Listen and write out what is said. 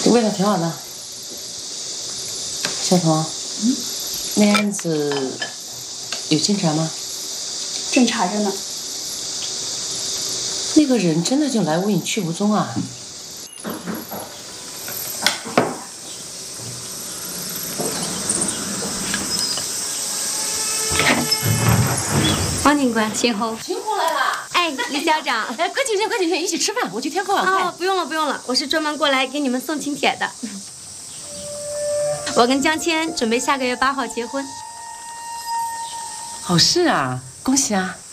味道挺好的。小彤，那案子有进展吗？ 正查着呢。 那个人真的就来无影去无踪啊！ 王警官，秦红， 秦红来了。 哎，李校长， 哎，快请进，快请进，一起吃饭。我去添锅碗筷。 哦，不用了，不用了，我是专门过来给你们送请帖的。我跟江谦准备下个月8号结婚。 好事啊，恭喜啊！